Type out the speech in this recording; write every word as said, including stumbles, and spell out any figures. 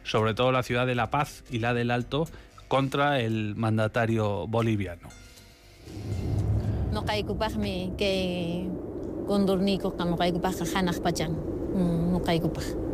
sobre todo la ciudad de La Paz y la del Alto, contra el mandatario boliviano. No caicupajme que condornico, no caicupaj, hanaj pachan, no caicupaj.